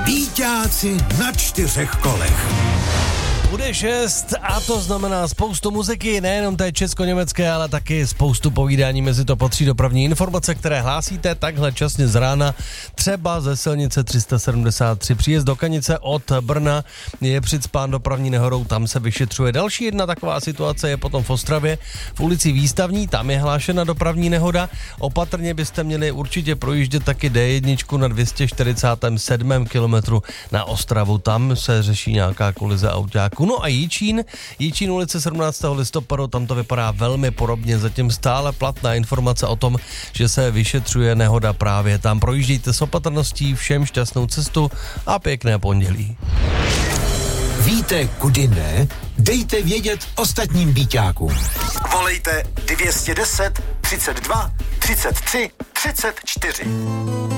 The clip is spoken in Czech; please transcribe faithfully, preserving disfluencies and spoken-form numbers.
Bíťáci na čtyřech kolech. Bude šest a to znamená spoustu muziky, nejenom té česko-německé, ale taky spoustu povídání, mezi to patří dopravní informace, které hlásíte takhle časně z rána, třeba ze silnice tři sta sedmdesát tři. Příjezd do Kanice od Brna je přicpán dopravní nehodou, tam se vyšetřuje. Další jedna taková situace je potom v Ostravě, v ulici Výstavní, tam je hlášena dopravní nehoda. Opatrně byste měli určitě projíždět taky D jedna na dvě stě čtyřicátém sedmém kilometru na Ostravu, tam se řeší nějaká kolize autáků. No a Jičín, Jičín ulice sedmnáctého listopadu, tam to vypadá velmi podobně, zatím stále platná informace o tom, že se vyšetřuje nehoda právě tam. Projíždějte s opatrností, všem šťastnou cestu a pěkné pondělí. Víte, kudy ne? Dejte vědět ostatním bíťákům. Volejte dvě stě deset, třicet dva, třicet tři, třicet čtyři.